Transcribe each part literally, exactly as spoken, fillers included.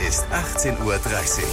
ist achtzehn Uhr dreißig.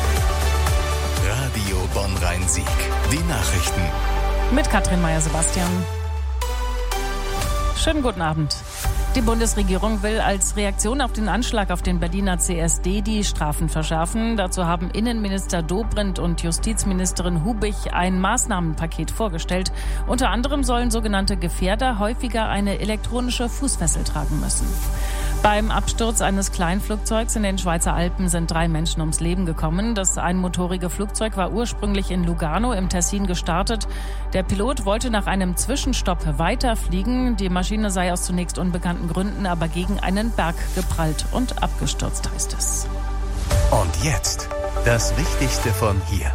Radio Bonn-Rhein-Sieg. Die Nachrichten. Mit Katrin Meyer-Sebastian. Schönen guten Abend. Die Bundesregierung will als Reaktion auf den Anschlag auf den Berliner C S D die Strafen verschärfen. Dazu haben Innenminister Dobrindt und Justizministerin Hubich ein Maßnahmenpaket vorgestellt. Unter anderem sollen sogenannte Gefährder häufiger eine elektronische Fußfessel tragen müssen. Beim Absturz eines Kleinflugzeugs in den Schweizer Alpen sind drei Menschen ums Leben gekommen. Das einmotorige Flugzeug war ursprünglich in Lugano im Tessin gestartet. Der Pilot wollte nach einem Zwischenstopp weiterfliegen. Die Maschine sei aus zunächst unbekannten Gründen aber gegen einen Berg geprallt und abgestürzt, heißt es. Und jetzt das Wichtigste von hier.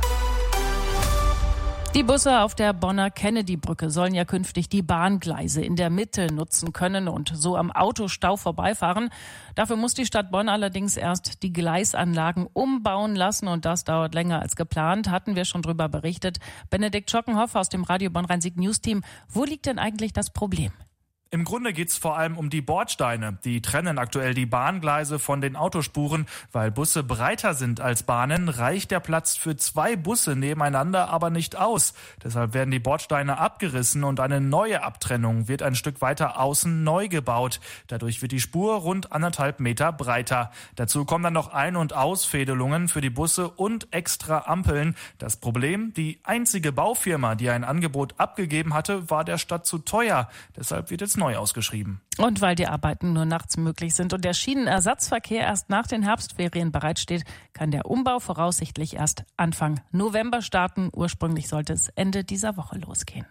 Die Busse auf der Bonner Kennedy-Brücke sollen ja künftig die Bahngleise in der Mitte nutzen können und so am Autostau vorbeifahren. Dafür muss die Stadt Bonn allerdings erst die Gleisanlagen umbauen lassen und das dauert länger als geplant. Hatten wir schon drüber berichtet. Benedikt Schockenhoff aus dem Radio Bonn-Rhein-Sieg News-Team. Wo liegt denn eigentlich das Problem? Im Grunde geht's vor allem um die Bordsteine. Die trennen aktuell die Bahngleise von den Autospuren. Weil Busse breiter sind als Bahnen, reicht der Platz für zwei Busse nebeneinander aber nicht aus. Deshalb werden die Bordsteine abgerissen und eine neue Abtrennung wird ein Stück weiter außen neu gebaut. Dadurch wird die Spur rund anderthalb Meter breiter. Dazu kommen dann noch Ein- und Ausfädelungen für die Busse und extra Ampeln. Das Problem, die einzige Baufirma, die ein Angebot abgegeben hatte, war der Stadt zu teuer. Deshalb wird jetzt neu ausgeschrieben. Und weil die Arbeiten nur nachts möglich sind und der Schienenersatzverkehr erst nach den Herbstferien bereitsteht, kann der Umbau voraussichtlich erst Anfang November starten. Ursprünglich sollte es Ende dieser Woche losgehen.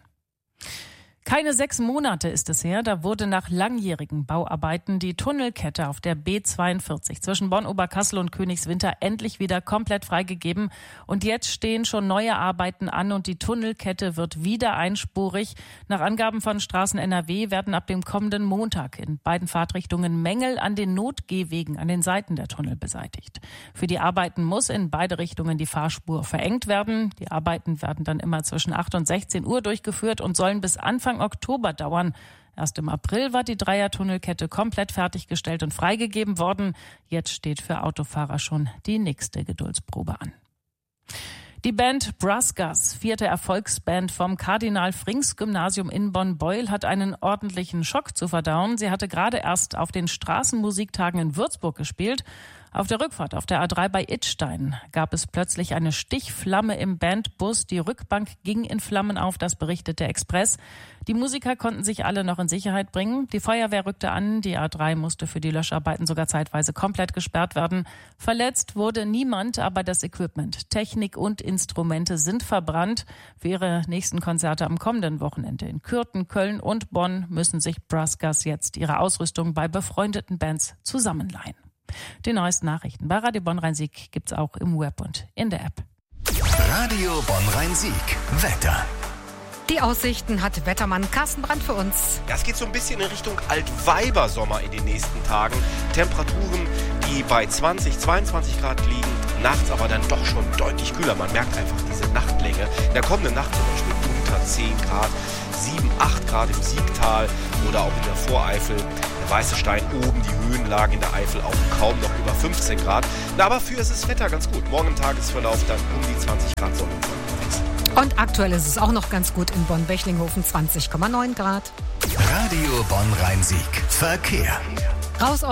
Keine sechs Monate ist es her, da wurde nach langjährigen Bauarbeiten die Tunnelkette auf der B zweiundvierzig zwischen Bonn-Oberkassel und Königswinter endlich wieder komplett freigegeben. Und jetzt stehen schon neue Arbeiten an und die Tunnelkette wird wieder einspurig. Nach Angaben von Straßen N R W werden ab dem kommenden Montag in beiden Fahrtrichtungen Mängel an den Notgehwegen an den Seiten der Tunnel beseitigt. Für die Arbeiten muss in beide Richtungen die Fahrspur verengt werden. Die Arbeiten werden dann immer zwischen acht und sechzehn Uhr durchgeführt und sollen bis Anfang Oktober dauern. Erst im April war die Dreiertunnelkette komplett fertiggestellt und freigegeben worden. Jetzt steht für Autofahrer schon die nächste Geduldsprobe an. Die Band Brasgas, vierte Erfolgsband vom Kardinal-Frings-Gymnasium in Bonn-Beuel, hat einen ordentlichen Schock zu verdauen. Sie hatte gerade erst auf den Straßenmusiktagen in Würzburg gespielt. Auf der Rückfahrt auf der A drei bei Idstein gab es plötzlich eine Stichflamme im Bandbus. Die Rückbank ging in Flammen auf, das berichtet der Express. Die Musiker konnten sich alle noch in Sicherheit bringen. Die Feuerwehr rückte an. Die A drei musste für die Löscharbeiten sogar zeitweise komplett gesperrt werden. Verletzt wurde niemand, aber das Equipment, Technik und Instrumente sind verbrannt. Für ihre nächsten Konzerte am kommenden Wochenende in Kürten, Köln und Bonn müssen sich Brasgas jetzt ihre Ausrüstung bei befreundeten Bands zusammenleihen. Die neuesten Nachrichten bei Radio Bonn-Rhein-Sieg gibt's auch im Web und in der App. Radio Bonn-Rhein-Sieg. Wetter. Die Aussichten hat Wettermann Carsten Brandt für uns. Das geht so ein bisschen in Richtung Altweibersommer in den nächsten Tagen. Temperaturen, die bei zwanzig, zweiundzwanzig Grad liegen, nachts aber dann doch schon deutlich kühler. Man merkt einfach diese Nachtlänge. In der kommenden Nacht zum Beispiel unter zehn Grad, sieben, acht Grad im Siegtal oder auch in der Voreifel. Der Weiße Stein oben, die Höhenlagen in der Eifel auch kaum noch über fünfzehn Grad. Na, aber für ist das Wetter ganz gut. Morgen im Tagesverlauf dann um die zwanzig Grad Sonne. Und aktuell ist es auch noch ganz gut in Bonn-Bechlinghofen, zwanzig Komma neun Grad. Radio Bonn-Rhein-Sieg. Verkehr. Raus